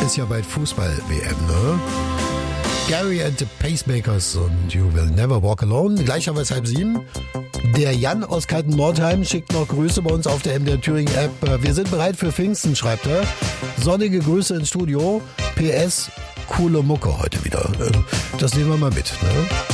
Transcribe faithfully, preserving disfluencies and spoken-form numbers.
Ist ja bald Fußball-W M, ne? Gary and the Pacemakers und You Will Never Walk Alone. Gleich haben wir es halb sieben. Der Jan aus Kalten-Nordheim schickt noch Grüße bei uns auf der M D R Thüringen-App. Wir sind bereit für Pfingsten, schreibt er. Sonnige Grüße ins Studio. P S, coole Mucke heute wieder. Das nehmen wir mal mit, ne?